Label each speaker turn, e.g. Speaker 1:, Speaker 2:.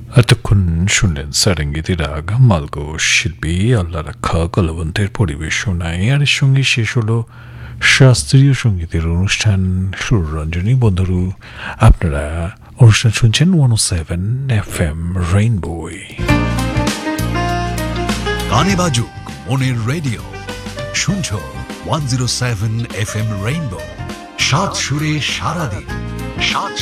Speaker 1: এতক্ষণ শুনলেন সারেঙ্গিতে রাগ মালগো শিল্পী আল্লাহ রাখা কলবন্তের পরিবেশনায়, আর এর সঙ্গে শেষ হলো শাস্ত্রীয় সঙ্গীতের অনুষ্ঠান সুররঞ্জনী। বন্ধুরু, আপনারা অনুষ্ঠান শুনছেন 107 FM রেইনবো।
Speaker 2: গানে বাজুক মনের রেডিও, শুনছো 107 FM রেইনবো। সাত সুরে সারাদিন, সাত